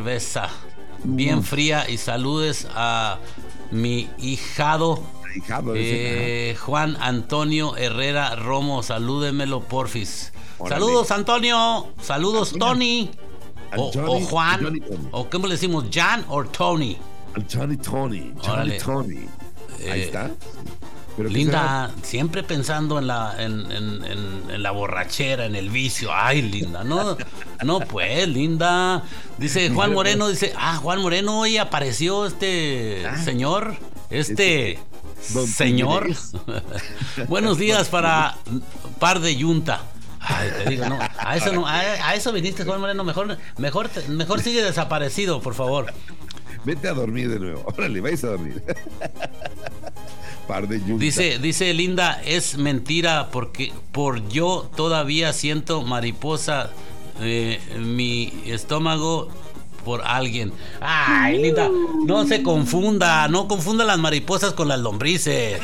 cerveza bien fría y saludes a mi hijado Juan Antonio Herrera Romo. Salúdemelo, porfis. Órale. Saludos, Antonio. Saludos, Tony. O Juan. ¿O cómo le decimos? ¿Jan o Tony? Tony. Ahí está. Pero Linda, siempre pensando en la borrachera, en el vicio. Ay, Linda, no pues, Linda. Dice Juan Moreno, Juan Moreno, hoy apareció señor, señor. Buenos días para par de yunta. Ay, te digo, no, a eso viniste, Juan Moreno. Mejor sigue desaparecido, por favor. Vete a dormir de nuevo. Órale, vais a dormir. Par de yunta. Dice Linda, es mentira porque yo todavía siento mariposa mi estómago por alguien. Ay, Linda, no confunda las mariposas con las lombrices.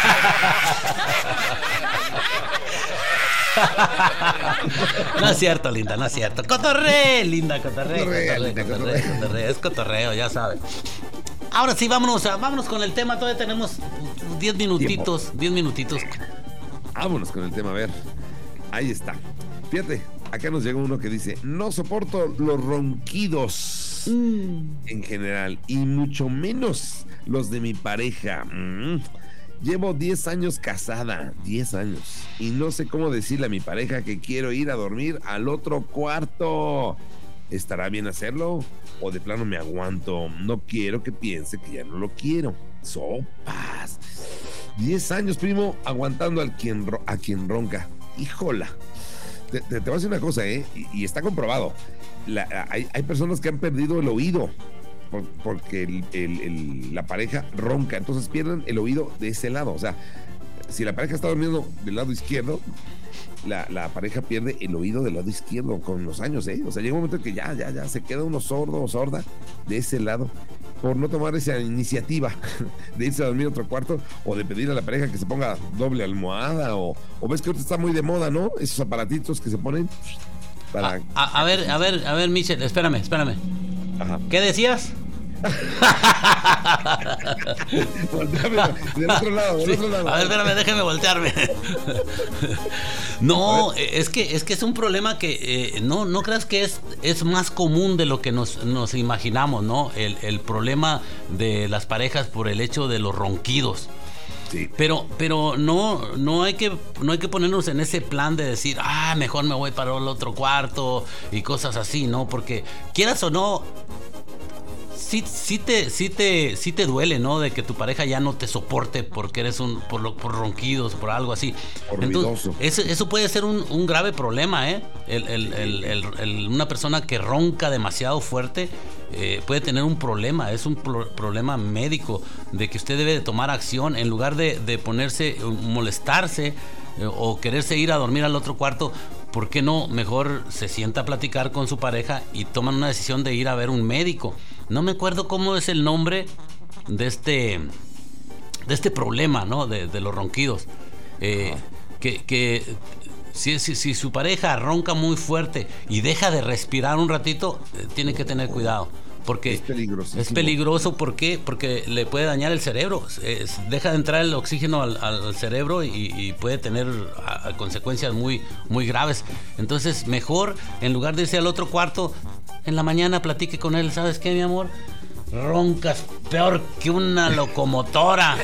No es cierto, Linda, no es cierto. Cotorreo, Linda, cotorreo. Es cotorreo, ya sabes. Ahora sí, vámonos con el tema. Todavía tenemos 10 minutitos. Vámonos con el tema, a ver. Ahí está. Fíjate, acá nos llega uno que dice: no soporto los ronquidos en general, y mucho menos los de mi pareja. Llevo 10 años casada, 10 años, y no sé cómo decirle a mi pareja que quiero ir a dormir al otro cuarto. ¿Estará bien hacerlo? ¿O de plano me aguanto? No quiero que piense que ya no lo quiero. Sopas. 10 años, primo, aguantando a quien ronca. Híjola. Te voy a decir una cosa, y está comprobado. Hay personas que han perdido el oído porque la pareja ronca, entonces pierden el oído de ese lado. O sea, si la pareja está durmiendo del lado izquierdo, la pareja pierde el oído del lado izquierdo con los años, O sea, llega un momento en que ya se queda uno sordo o sorda de ese lado por no tomar esa iniciativa de irse a dormir a otro cuarto, o de pedir a la pareja que se ponga doble almohada, o ves que ahorita está muy de moda, ¿no? Esos aparatitos que se ponen para... A ver, Michelle, espérame. Ajá. ¿Qué decías? Volteame del otro lado. A ver, espérame, déjame voltearme. No, es que es un problema que no creas que es más común de lo que nos imaginamos, ¿no? El problema de las parejas por el hecho de los ronquidos. Sí. Pero no hay que ponernos en ese plan de decir, mejor me voy para el otro cuarto y cosas así, ¿no? Porque quieras o no, sí te duele, ¿no? De que tu pareja ya no te soporte porque eres por ronquidos, por algo así. Entonces, eso puede ser un grave problema, una persona que ronca demasiado fuerte puede tener un problema. Es un problema médico de que usted debe de tomar acción en lugar de ponerse, molestarse o quererse ir a dormir al otro cuarto. ¿Por qué no mejor se sienta a platicar con su pareja y toman una decisión de ir a ver un médico? No me acuerdo cómo es el nombre de este problema, ¿no? De los ronquidos. Que si su pareja ronca muy fuerte y deja de respirar un ratito, tiene que tener cuidado. Porque es peligroso. ¿Por qué? Porque le puede dañar el cerebro. Deja de entrar el oxígeno al cerebro y puede tener consecuencias muy, muy graves. Entonces, mejor, en lugar de irse al otro cuarto, en la mañana platique con él. ¿Sabes qué, mi amor? Roncas peor que una locomotora.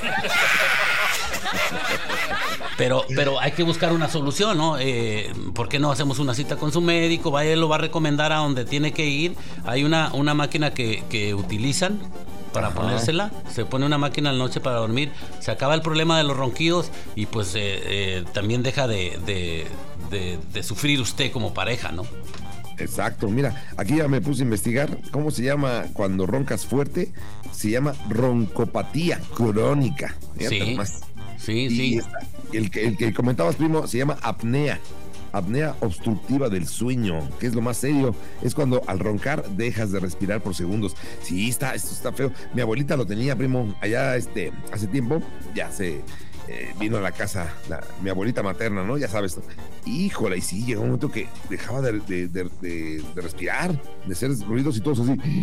Pero hay que buscar una solución, ¿no? ¿Por qué no hacemos una cita con su médico? Él lo va a recomendar a donde tiene que ir. Hay una máquina que utilizan para ponérsela. Se pone una máquina en la noche para dormir. Se acaba el problema de los ronquidos y pues también deja de sufrir usted como pareja, ¿no? Exacto, mira, aquí ya me puse a investigar cómo se llama cuando roncas fuerte. Se llama roncopatía crónica. Sí. Sí. El que comentabas, primo, se llama apnea obstructiva del sueño, que es lo más serio. Es cuando al roncar dejas de respirar por segundos. Sí, esto está feo. Mi abuelita lo tenía, primo, allá hace tiempo. Ya se vino a la casa mi abuelita materna, ¿no? Ya sabes. Híjole, y sí, llegó un momento que dejaba de respirar, de hacer ruidos y todo así.